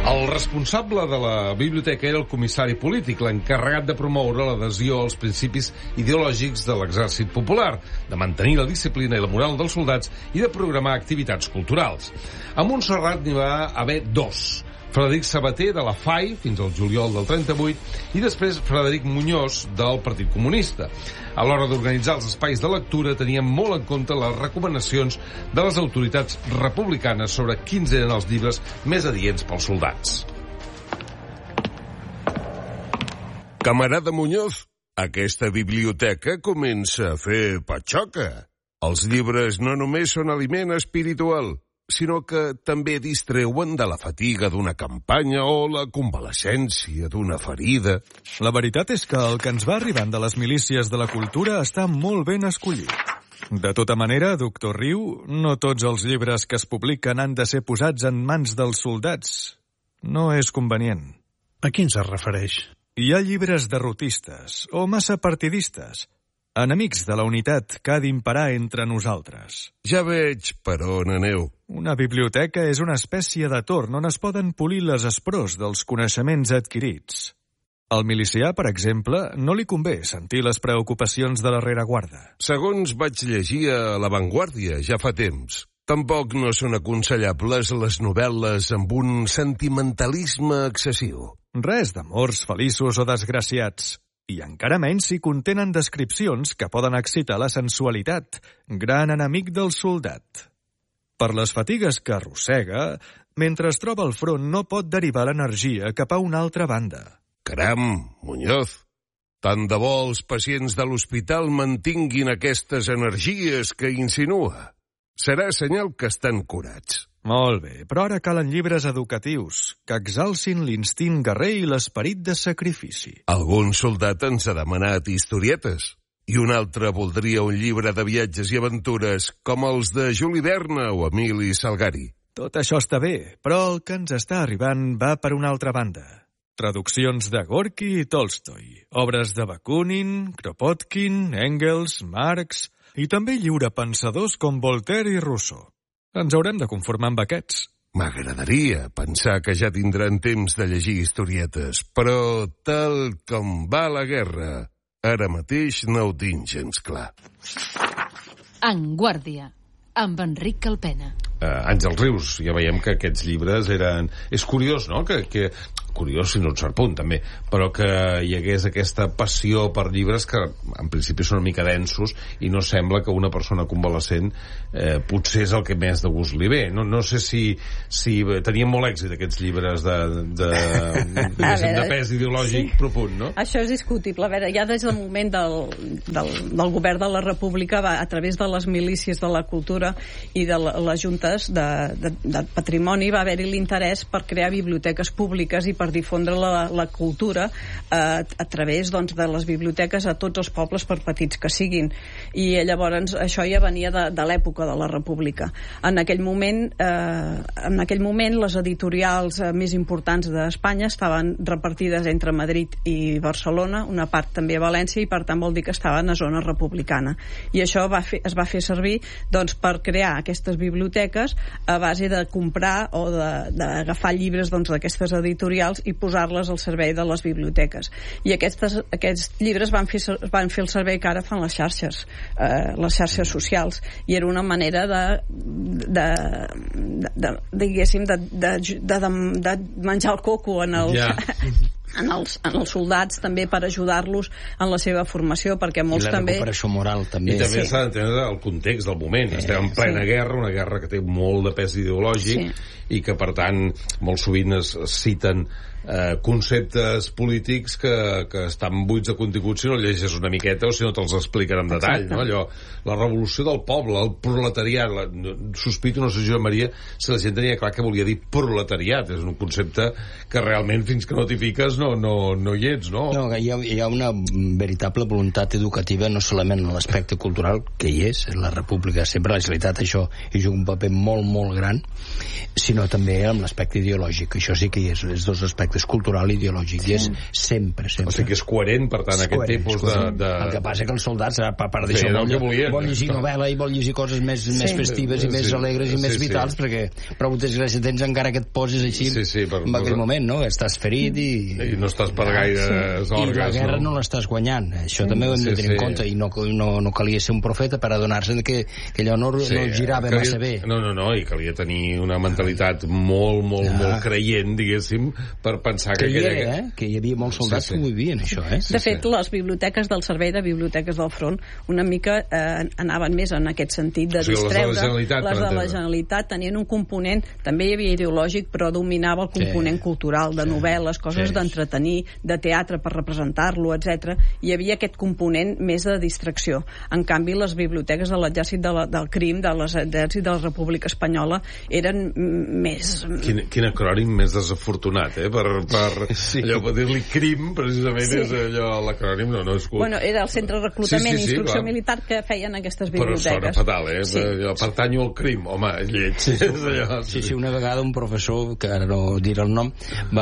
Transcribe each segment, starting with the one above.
El responsable de la biblioteca era el comissari polític, l'encarregat de promoure l'adhesió als principis ideològics de l'exèrcit popular, de mantenir la disciplina i la moral dels soldats i de programar activitats culturals. A Montserrat n'hi va haver dos. Frederic Sabater, de la FAI, fins al juliol del 38, i després Frederic Muñoz, del Partit Comunista. A l'hora d'organitzar els espais de lectura tenien molt en compte les recomanacions de les autoritats republicanes sobre quins eren els llibres més adients pels soldats. Camarada Muñoz, aquesta biblioteca comença a fer patxoca. Els llibres no només són aliment espiritual, sinó que també distreuen de la fatiga d'una campanya o la convalescència d'una ferida. La veritat és que el que ens va arribant de les milícies de la cultura està molt ben escollit. De tota manera, doctor Riu, no tots els llibres que es publiquen han de ser posats en mans dels soldats. No és convenient. A quins es refereix? Hi ha llibres derrotistes o massa partidistes, enemics de la unitat que ha d'imperar entre nosaltres. Ja veig per on aneu. Una biblioteca és una espècie de torn on es poden polir les esprors dels coneixements adquirits. Al milicià, per exemple, no li convé sentir les preocupacions de la rereguarda. Segons vaig llegir a La Vanguardia ja fa temps, tampoc no són aconsellables les novel·les amb un sentimentalisme excessiu. Res d'amors feliços o desgraciats. I encara menys si contenen descripcions que poden excitar la sensualitat, gran enemic del soldat. Per les fatigues que arrossega, mentre es troba al front no pot derivar l'energia cap a una altra banda. Caram, Muñoz, tant de bo els pacients de l'hospital mantinguin aquestes energies que insinua. Serà senyal que estan curats. Molt bé, però ara calen llibres educatius que exalcin l'instint guerrer i l'esperit de sacrifici. Algun soldat ens ha demanat historietes i un altre voldria un llibre de viatges i aventures com els de Juli Verne o Emili Salgari. Tot això està bé, però el que ens està arribant va per una altra banda. Traduccions de Gorky i Tolstoi, obres de Bakunin, Kropotkin, Engels, Marx i també lliurepensadors com Voltaire i Rousseau. Ens haurem de conformar amb aquests. M'agradaria pensar que ja tindran temps de llegir historietes, però tal com va la guerra, ara mateix no ho tinc gens clar. En Guàrdia, amb Enric Calpena. Àngels Rius, ja veiem que aquests llibres eren... És curiós, no?, que curiós fins a un cert punt, també, però que hi hagués aquesta passió per llibres que en principi són una mica densos i no sembla que una persona convalescent potser és el que més de gust li ve. No sé si tenien molt èxit aquests llibres de pes ideològic profund, no? Això és discutible. A veure, ja des del moment del govern de la República, a través de les milícies de la cultura i de les juntes de patrimoni, va haver-hi l'interès per crear biblioteques públiques i per difondre la cultura a través de les biblioteques a tots els pobles, per petits que siguin. I llavors això ja venia de l'època de la República. En aquell moment les editorials més importants d'Espanya estaven repartides entre Madrid i Barcelona, una part també a València, i per tant vol dir que estaven a zona republicana. I això es va fer servir per crear aquestes biblioteques a base de comprar o d'agafar llibres d'aquestes editorials i posar-les al servei de les biblioteques. I aquests llibres van fer el servei que ara fan les xarxes socials, i era una manera de menjar el coco en els soldats, també per ajudar-los en la seva formació, perquè molts també... I la recuperació moral, també. I també s'ha d'entendre el context del moment. Estem en plena guerra, una guerra que té molt de pes ideològic i que, per tant, molt sovint es citen conceptes polítics que estan buits de contingut si no llegeixes una miqueta o si no te'ls expliquen en detall, no? Allò, la revolució del poble, el proletariat, sospito, no sé, Joan Maria, si la gent tenia clar que volia dir proletariat. És un concepte que realment fins que no t'hi fiques no hi ets, no? No, hi ha una veritable voluntat educativa, no solament en l'aspecte cultural, que hi és, la República, sempre la Generalitat això hi juga un paper molt, molt gran, sinó sinó també amb l'aspecte ideològic. Això sí que hi és, els dos aspectes, cultural i ideològic, i és sempre. O sigui que és coherent, per tant, aquest tipus de... El que passa que els soldats, a part d'això, vol llegir novel·la i vol llegir coses més festives i més alegres i més vitals, perquè prou desgràcia tens encara que et poses així en aquell moment, no? Estàs ferit i no estàs per gaires òrgans. I la guerra no l'estàs guanyant. Això també ho hem de tenir en compte, i no calia ser un profeta per adonar-se que allò no girava massa bé. No, i calia tenir una mentalitat molt creient, diguéssim, per pensar que hi havia molts soldats que ho vivien, això, De fet, les biblioteques del Servei de Biblioteques del Front una mica anaven més en aquest sentit de distreure. Les de la Generalitat tenien un component, també hi havia ideològic, però dominava el component cultural, de novel·les, coses d'entretenir, de teatre per representar-lo, etc. Hi havia aquest component més de distracció. En canvi, les biblioteques de l'exèrcit del crim, de l'exèrcit de la República Espanyola, eren més... Quin acrònim més desafortunat, allò per dir-li crim, precisament, és allò, l'acrònim no és... Bueno, era el centre de reclutament i instrucció militar que feien aquestes biblioteques. Però sona fatal, pertanyo al crim, home, lleig. Sí, una vegada un professor, que ara no diré el nom,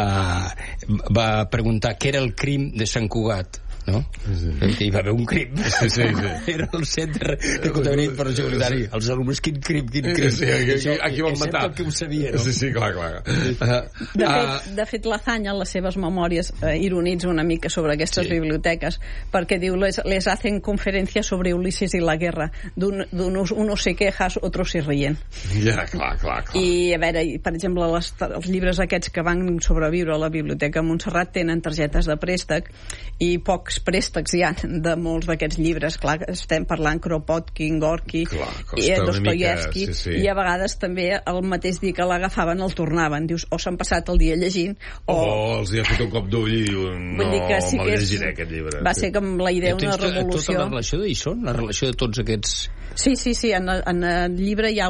va preguntar què era el crim de Sant Cugat, no? Hi va haver un crim. Era el centre de reclutament per securitari. Els alumnes, quin crim. Aquí van matar. Que ho sabia, no? Sí, clar. De fet, Lazanya, en les seves memòries, ironitza una mica sobre aquestes biblioteques, perquè diu, les hacen conferències sobre Ulises i la guerra. Unos se quejas, otros se ríen. Ja, clar. I, a veure, per exemple, els llibres aquests que van sobreviure a la Biblioteca Montserrat tenen targetes de préstec i pocs préstecs hi ha de molts d'aquests llibres. Clar, estem parlant Kropotkin, Gorky i Dostoyevsky, i a vegades també el mateix dia que l'agafaven el tornaven. Dius, o s'han passat el dia llegint o els hi ha fet un cop d'ull i diuen, no me'l llegiré aquest llibre. Va ser com la idea d'una revolució. Tota la relació d'Ison, la relació de tots aquests... Sí, en el llibre hi ha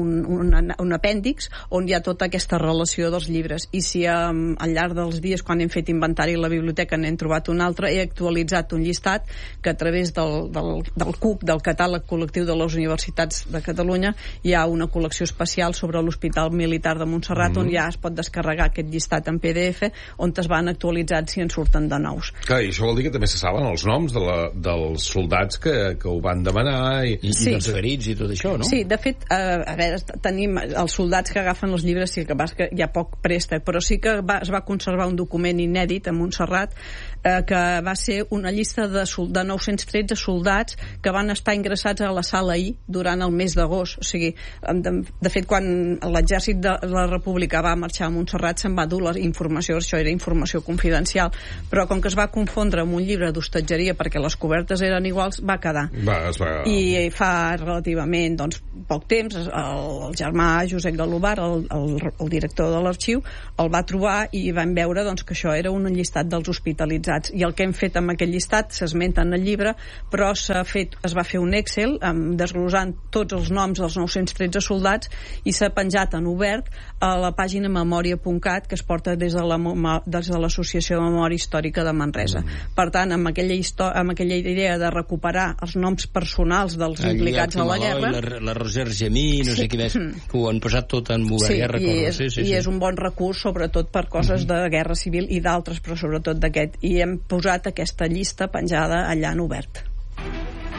un apèndix on hi ha tota aquesta relació dels llibres, i si al llarg dels dies, quan hem fet inventari a la biblioteca, n'hem trobat un altre, he actualitzat un llistat que a través del CUC, del Catàleg Col·lectiu de les Universitats de Catalunya, hi ha una col·lecció especial sobre l'Hospital Militar de Montserrat, on ja es pot descarregar aquest llistat en PDF, on es van actualitzant si en surten de nous. Clar, i això vol dir que també se saben els noms dels soldats que ho van demanar i dels ferits i tot això, no? Sí, de fet, a veure, tenim els soldats que agafen els llibres, sí que hi ha poc préstec, però sí que es va conservar un document inèdit a Montserrat que va ser una llista de 913 soldats que van estar ingressats a la sala I durant el mes d'agost. O sigui, de fet, quan l'exèrcit de la República va marxar a Montserrat se'n va dur la informació, això era informació confidencial, però com que es va confondre amb un llibre d'hostatgeria perquè les cobertes eren iguals, va quedar. I fa relativament poc temps el germà Josep Galobar, el director de l'arxiu, el va trobar i van veure que això era un llistat dels hospitalitzats, i el que hem fet amb aquest llistat s'esmenta en el llibre, però es va fer un Excel desglosant tots els noms dels 913 soldats i s'ha penjat en obert a la pàgina memòria.cat, que es porta des de l'Associació de Memòria Històrica de Manresa. Per tant, amb aquella idea de recuperar els noms personals dels implicats a la guerra, la Roger Gemí, no sé qui més, que ho han posat tot en guerra. I és un bon recurs, sobretot per coses de guerra civil i d'altres, però sobretot d'aquest, i hem posat aquesta llista penjada allà en obert.